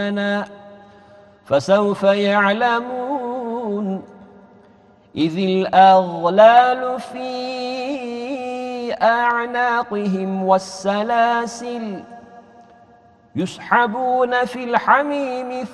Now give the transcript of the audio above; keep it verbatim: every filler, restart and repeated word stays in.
فسوف يعلمون إذ الأغلال في أعناقهم والسلاسل يسحبون في الحميم